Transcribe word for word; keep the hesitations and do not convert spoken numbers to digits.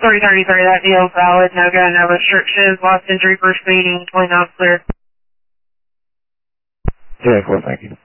Sorry, sorry, sorry, that deal's valid. No go, no restrictions. Lost injury, first meeting, twenty-nine clear. Yeah, cool, thank you.